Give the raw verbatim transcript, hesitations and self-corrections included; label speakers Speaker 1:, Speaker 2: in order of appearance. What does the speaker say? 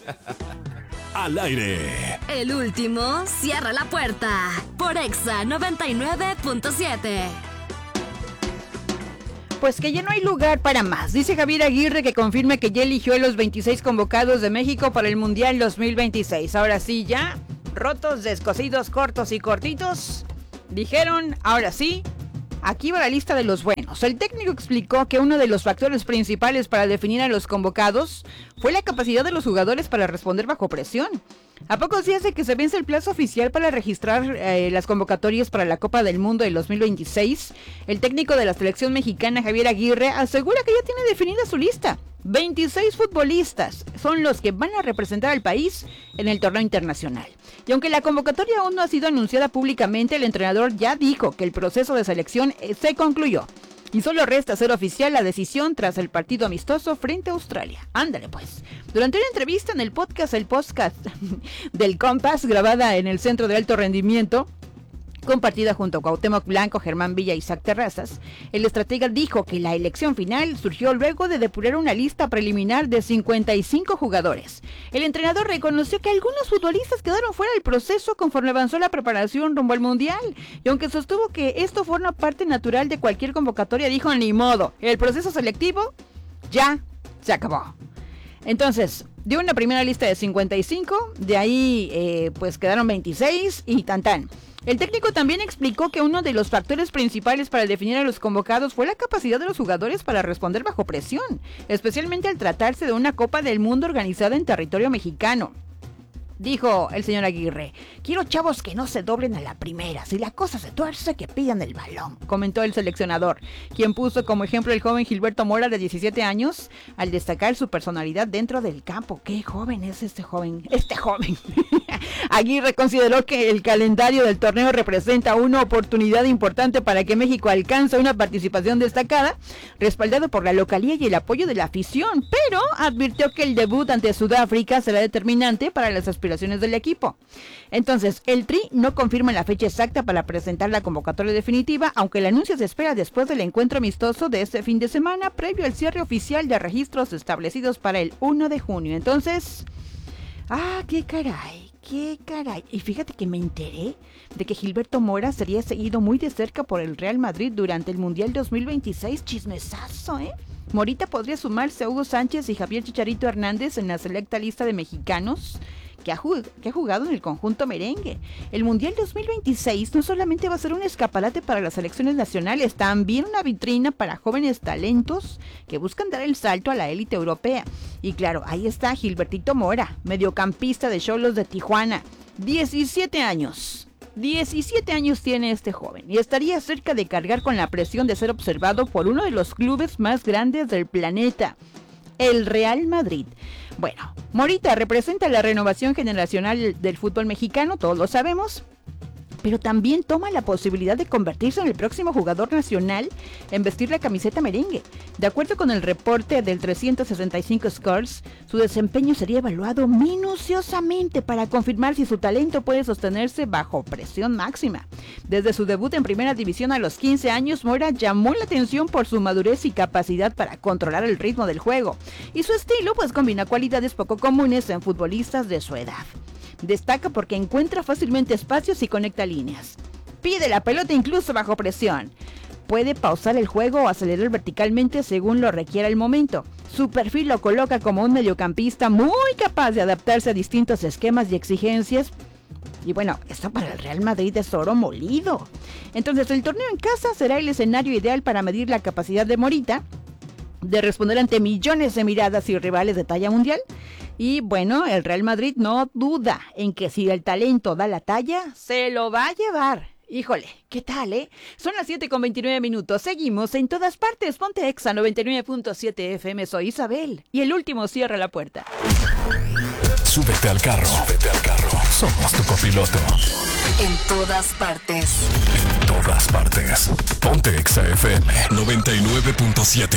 Speaker 1: Al aire.
Speaker 2: El último cierra la puerta por Exa noventa y nueve punto siete.
Speaker 3: Pues que ya no hay lugar para más. Dice Javier Aguirre que confirma que ya eligió a los veintiséis convocados de México para el Mundial dos mil veintiséis. Ahora sí, ya, rotos, descosidos, cortos y cortitos. Dijeron, ahora sí, aquí va la lista de los buenos. El técnico explicó que uno de los factores principales para definir a los convocados fue la capacidad de los jugadores para responder bajo presión. A pocos días de que se vence el plazo oficial para registrar eh, las convocatorias para la Copa del Mundo del dos mil veintiséis, el técnico de la selección mexicana, Javier Aguirre, asegura que ya tiene definida su lista. veintiséis futbolistas son los que van a representar al país en el torneo internacional. Y aunque la convocatoria aún no ha sido anunciada públicamente, el entrenador ya dijo que el proceso de selección se concluyó. Y solo resta hacer oficial la decisión tras el partido amistoso frente a Australia. Ándale pues. Durante una entrevista en el podcast, el podcast del Compass, grabada en el Centro de Alto Rendimiento, compartida junto a Cuauhtémoc Blanco, Germán Villa y Isaac Terrazas, el estratega dijo que la elección final surgió luego de depurar una lista preliminar de cincuenta y cinco jugadores. El entrenador reconoció que algunos futbolistas quedaron fuera del proceso conforme avanzó la preparación rumbo al Mundial, y aunque sostuvo que esto forma parte natural de cualquier convocatoria, dijo, ni modo, el proceso selectivo ya se acabó. Entonces, dio una primera lista de cincuenta y cinco, de ahí eh, pues quedaron veintiséis y tan tan. El técnico también explicó que uno de los factores principales para definir a los convocados fue la capacidad de los jugadores para responder bajo presión, especialmente al tratarse de una Copa del Mundo organizada en territorio mexicano. Dijo el señor Aguirre, quiero chavos que no se doblen a la primera, si la cosa se tuerce que pidan el balón, comentó el seleccionador, quien puso como ejemplo el joven Gilberto Mora de diecisiete años, al destacar su personalidad dentro del campo. ¡Qué joven es este joven! ¡Este joven! Aguirre consideró que el calendario del torneo representa una oportunidad importante para que México alcance una participación destacada, respaldado por la localía y el apoyo de la afición, pero advirtió que el debut ante Sudáfrica será determinante para las aspiraciones del equipo. Entonces, el Tri no confirma la fecha exacta para presentar la convocatoria definitiva, aunque el anuncio se espera después del encuentro amistoso de este fin de semana, previo al cierre oficial de registros establecidos para el primero de junio. Entonces, ah, qué caray, qué caray. Y fíjate que me enteré de que Gilberto Mora sería seguido muy de cerca por el Real Madrid durante el Mundial dos mil veintiséis. Chismesazo, ¿eh? Morita podría sumarse a Hugo Sánchez y Javier Chicharito Hernández en la selecta lista de mexicanos que ha, jug- que ha jugado en el conjunto merengue. El Mundial dos mil veintiséis no solamente va a ser un escaparate para las selecciones nacionales, también una vitrina para jóvenes talentos que buscan dar el salto a la élite europea. Y claro, ahí está Gilbertito Mora, mediocampista de Xolos de Tijuana, diecisiete años. diecisiete años tiene este joven y estaría cerca de cargar con la presión de ser observado por uno de los clubes más grandes del planeta, el Real Madrid. Bueno, Morita representa la renovación generacional del fútbol mexicano, todos lo sabemos, pero también toma la posibilidad de convertirse en el próximo jugador nacional en vestir la camiseta merengue. De acuerdo con el reporte del trescientos sesenta y cinco Scores, su desempeño sería evaluado minuciosamente para confirmar si su talento puede sostenerse bajo presión máxima. Desde su debut en Primera División a los quince años, Mora llamó la atención por su madurez y capacidad para controlar el ritmo del juego, y su estilo pues combina cualidades poco comunes en futbolistas de su edad. Destaca porque encuentra fácilmente espacios y conecta líneas. Pide la pelota incluso bajo presión. Puede pausar el juego o acelerar verticalmente según lo requiera el momento. Su perfil lo coloca como un mediocampista muy capaz de adaptarse a distintos esquemas y exigencias. Y bueno, esto para el Real Madrid es oro molido. Entonces, el torneo en casa será el escenario ideal para medir la capacidad de Morita de responder ante millones de miradas y rivales de talla mundial. Y bueno, el Real Madrid no duda en que si el talento da la talla, se lo va a llevar. Híjole, ¿qué tal, eh? Son las siete con veintinueve minutos. Seguimos en todas partes. Ponte Exa noventa y nueve punto siete F M. Soy Isabel. Y el último cierra la puerta.
Speaker 1: Súbete al carro. Súbete al carro. Somos tu copiloto.
Speaker 2: En todas partes.
Speaker 1: En todas partes. Ponte Exa F M noventa y nueve punto siete.